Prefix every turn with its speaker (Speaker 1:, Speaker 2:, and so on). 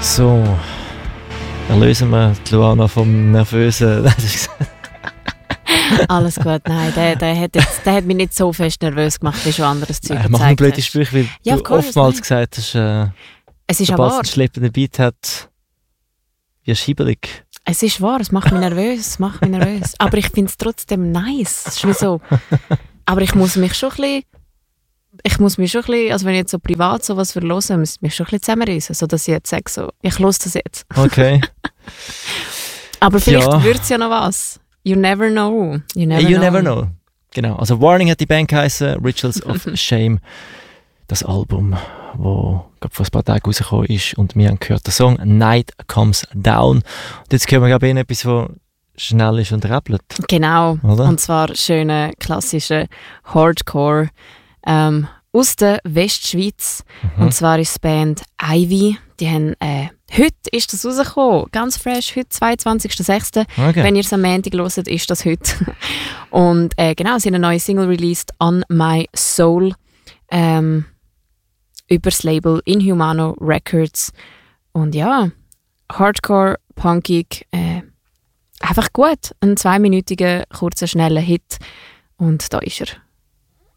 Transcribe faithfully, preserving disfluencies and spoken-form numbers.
Speaker 1: So, erlösen wir die Luana vom nervösen...
Speaker 2: Alles gut, nein, der, der, hat jetzt, der hat mich nicht so fest nervös gemacht, wie schon anderes Zeug
Speaker 1: gezeigt hast. Mach ein blödes Sprüche, weil ja, du course, oftmals nein. gesagt hast, äh,
Speaker 2: es ist
Speaker 1: sobald es einen schleppenden Beat hat, wie schiebelig.
Speaker 2: Es ist wahr, es macht mich nervös, es macht mich nervös. Aber ich finde es trotzdem nice, es ist wie so. Aber ich muss mich schon ein bisschen, ich muss mich schon ein bisschen, also wenn ich jetzt so privat sowas hören, muss ich mich schon ein bisschen zusammenreißen, sodass ich jetzt sage, so, ich höre das jetzt.
Speaker 1: Okay.
Speaker 2: Aber vielleicht
Speaker 1: ja.
Speaker 2: wird es ja noch was. You never know. You never,
Speaker 1: you
Speaker 2: know.
Speaker 1: never know. Genau. Also Warning hat die Band geheißen, Rituals of Shame. Das Album, wo gerade vor ein paar Tagen rausgekommen ist und wir haben gehört den Song Night Comes Down. Und jetzt hören wir glaube ich etwas, das schnell ist und rappelt.
Speaker 2: Genau.
Speaker 1: Oder? Und
Speaker 2: zwar schöne, klassische Hardcore ähm, aus der Westschweiz. Mhm. Und zwar ist die Band Ivy. Die haben, äh, heute ist das rausgekommen, ganz fresh, heute, zweiundzwanzigster sechster Okay. Wenn ihr es am Montag hört, ist das heute. Und äh, genau, sie haben eine neue Single released, On My Soul, ähm, über das Label Inhumano Records. Und ja, Hardcore, punkig, äh, einfach gut. Ein zweiminütiger, kurzer, schneller Hit. Und da ist er.